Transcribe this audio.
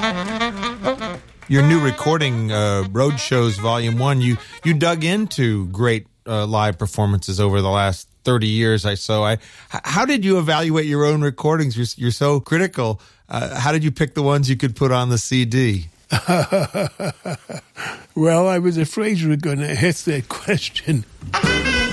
Your new recording, Roadshows Volume 1, you dug into great live performances over the last 30 years, How did you evaluate your own recordings? You're so critical. How did you pick the ones you could put on the CD? Well, I was afraid you were going to ask that question.